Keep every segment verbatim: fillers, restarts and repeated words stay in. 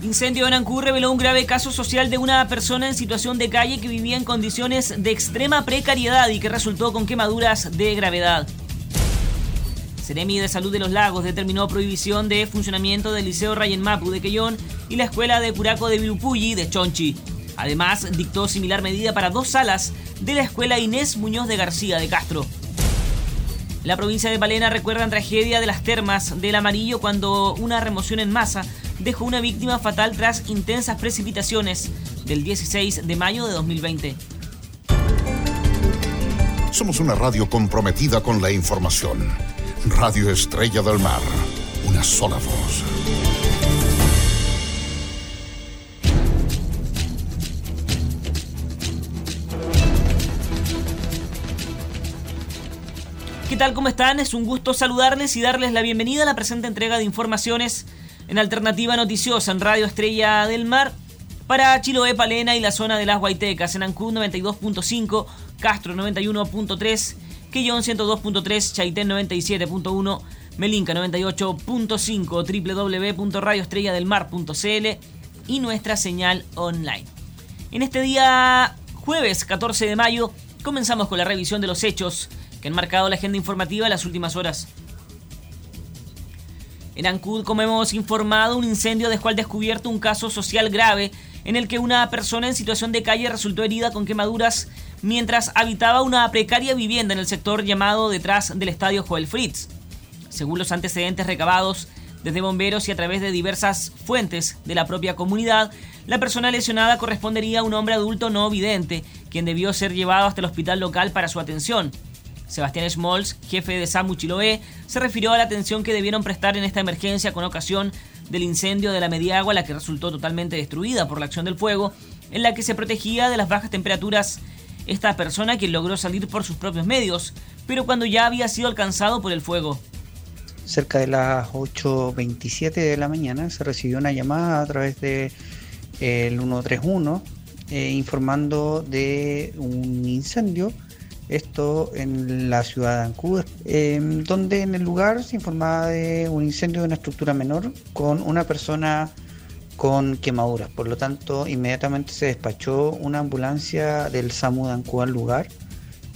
Incendio en Ancud reveló un grave caso social de una persona en situación de calle que vivía en condiciones de extrema precariedad y que resultó con quemaduras de gravedad. Seremi de Salud de los Lagos determinó prohibición de funcionamiento del Liceo Rayen Mapu de Quellón y la Escuela de Curaco de Vilupulli de Chonchi. Además, dictó similar medida para dos salas de la Escuela Inés Muñoz de García de Castro. La provincia de Palena recuerda la tragedia de las termas del Amarillo cuando una remoción en masa dejó una víctima fatal tras intensas precipitaciones del dieciséis de mayo de dos mil veinte. Somos una radio comprometida con la información. Radio Estrella del Mar, una sola voz. ¿Qué tal? ¿Cómo están? Es un gusto saludarles y darles la bienvenida a la presente entrega de informaciones en Alternativa Noticiosa en Radio Estrella del Mar para Chiloé, Palena y la zona de las Guaitecas, en Ancud noventa y dos punto cinco, Castro noventa y uno punto tres, Quellón ciento dos punto tres, Chaitén noventa y siete punto uno, Melinca noventa y ocho punto cinco, doble u doble u doble u punto radio estrella del mar punto c l y nuestra señal online. En este día jueves catorce de mayo comenzamos con la revisión de los hechos que han marcado la agenda informativa en las últimas horas. En Ancud, como hemos informado, un incendio dejó al descubierto un caso social grave en el que una persona en situación de calle resultó herida con quemaduras mientras habitaba una precaria vivienda en el sector llamado detrás del estadio Joel Fritz. Según los antecedentes recabados desde bomberos y a través de diversas fuentes de la propia comunidad, la persona lesionada correspondería a un hombre adulto no vidente, quien debió ser llevado hasta el hospital local para su atención. Sebastián Schmolz, jefe de SAMU Chiloé, se refirió a la atención que debieron prestar en esta emergencia con ocasión del incendio de la Mediagua, la que resultó totalmente destruida por la acción del fuego, en la que se protegía de las bajas temperaturas esta persona, quien logró salir por sus propios medios, pero cuando ya había sido alcanzado por el fuego. Cerca de las ocho veintisiete de la mañana se recibió una llamada a través de el ciento treinta y uno eh, informando de un incendio. Esto en la ciudad de Ancud, eh, donde en el lugar se informaba de un incendio de una estructura menor con una persona con quemaduras. Por lo tanto, inmediatamente se despachó una ambulancia del SAMU de Ancud al lugar,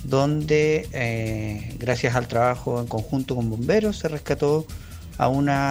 donde, eh, gracias al trabajo en conjunto con bomberos, se rescató a una